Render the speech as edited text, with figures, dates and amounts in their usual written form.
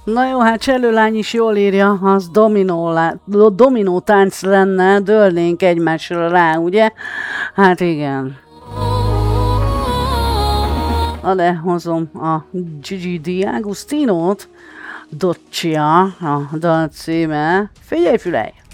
Na jó, hát Csellőlány is jól írja, az dominó tánc lenne, dőlnénk egymásra rá, ugye? Hát igen. De hozom a Gigi D'Agostinót, Doccia, a dal címe. Figyelj, fülej!